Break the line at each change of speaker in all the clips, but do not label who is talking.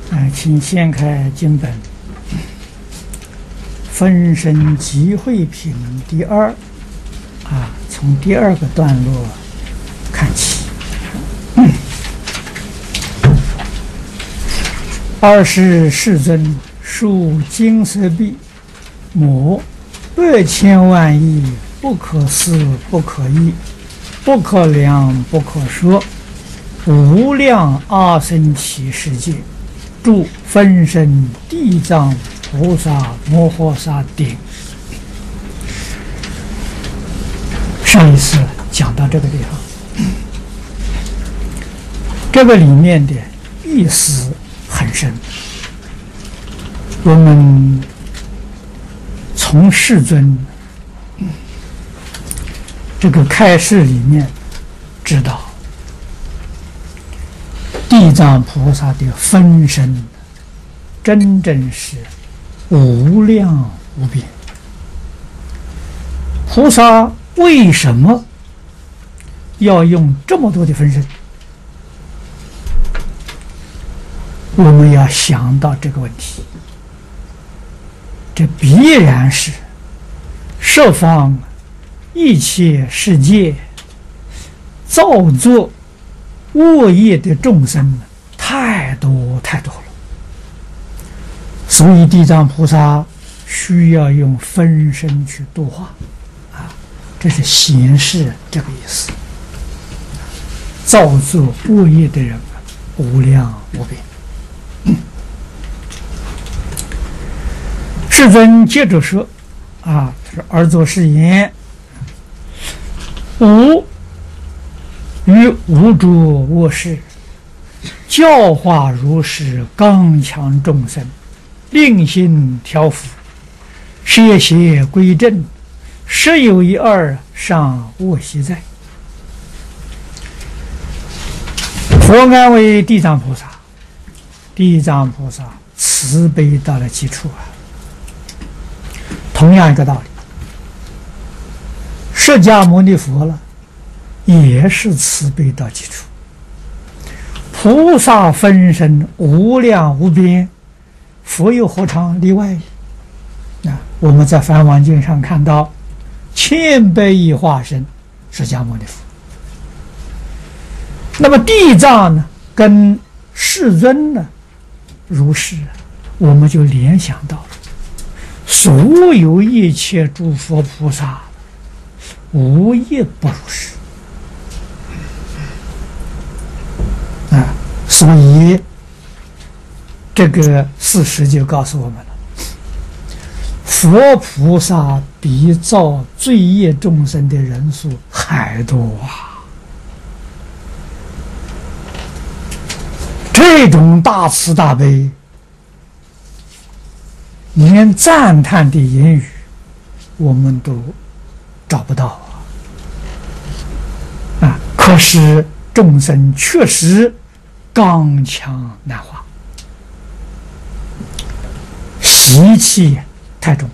请掀开经本，分身集会品第二，从第二个段落看起。二是世尊述金色壁，母8,000万亿，不可思不可议，不可量不可说，无量阿僧祇世界，诸分身地藏菩萨摩诃萨顶。上一次讲到这个地方，这个里面的意思很深。我们从世尊这个开示里面知道，地藏菩萨的分身真正是无量无边。菩萨为什么要用这么多的分身？我们要想到这个问题，这必然是十方一切世界造作恶业的众生太多太多了，所以地藏菩萨需要用分身去度化，这是显示这个意思。造作恶业的人无量无边。世尊接着说，而作是言：吾于无诸恶事，教化如是刚强众生，令心调伏，摄邪归正，实有一二，尚恶习在。佛安慰地藏菩萨，地藏菩萨慈悲到了极处同样一个道理，释迦牟尼佛了，也是慈悲到极处。菩萨分身无量无边，佛又何尝例外？我们在梵网经上看到千百亿化身释迦牟尼佛。那么地藏呢，跟世尊呢，如是，我们就联想到了所有一切诸佛菩萨无一不如是。所以这个事实就告诉我们了，佛菩萨比造罪业众生的人数还多这种大慈大悲，连赞叹的言语我们都找不到可是众生确实刚强难化，习气太重。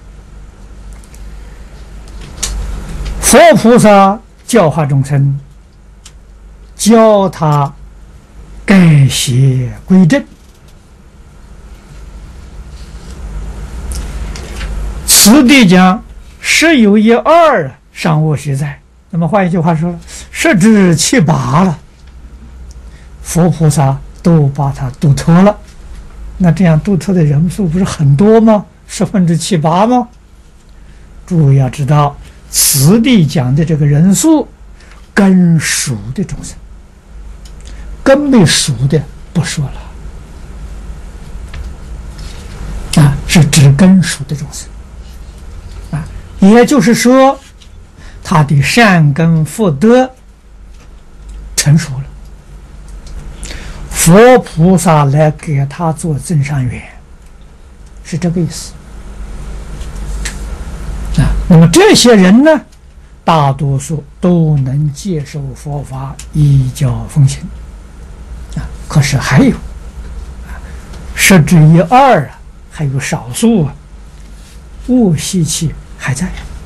佛菩萨教化众生，教他改邪归正，此地讲实有一二，尚恶习在。那么换一句话说了，十之七八了，佛菩萨都把它度脱了。那这样度脱的人数不是很多吗？7/8吗？诸位要知道，此地讲的这个人数，根熟的众生，根没熟的不说了，是指根熟的众生，也就是说，他的善根福德成熟了，佛菩萨来给他做增上缘，是这个意思。那么这些人呢，大多数都能接受佛法，依教奉行。可是还有十之一二还有少数恶习气还在。